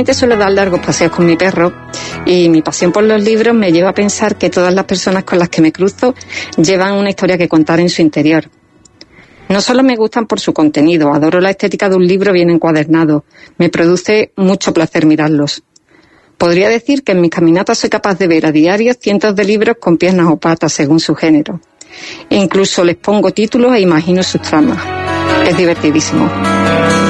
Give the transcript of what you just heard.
Últimamente suelo dar largos paseos con mi perro y mi pasión por los libros me lleva a pensar que todas las personas con las que me cruzo llevan una historia que contar en su interior. No solo me gustan por su contenido, adoro la estética de un libro bien encuadernado, me produce mucho placer mirarlos. Podría decir que en mis caminatas soy capaz de ver a diario cientos de libros con piernas o patas según su género. E incluso les pongo títulos e imagino sus tramas. Es divertidísimo.